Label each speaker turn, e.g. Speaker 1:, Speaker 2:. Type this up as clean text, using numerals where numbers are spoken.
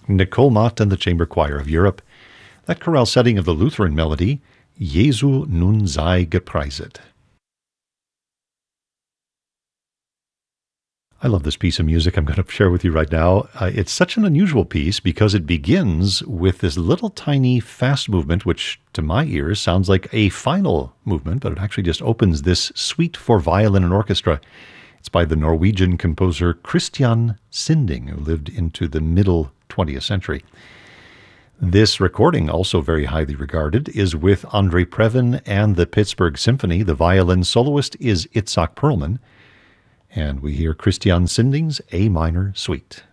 Speaker 1: Nicole Mott and the Chamber Choir of Europe. That chorale setting of the Lutheran melody, Jesu nun sei gepreiset. I love this piece of music I'm going to share with you right now. It's such an unusual piece because it begins with this little tiny fast movement, which to my ears sounds like a final movement, but it actually just opens this suite for violin and orchestra. It's by the Norwegian composer Christian Sinding, who lived into the middle 20th century. This recording, also very highly regarded, is with Andre Previn and the Pittsburgh Symphony. The violin soloist is Itzhak Perlman. And we hear Christian Sinding's A minor suite.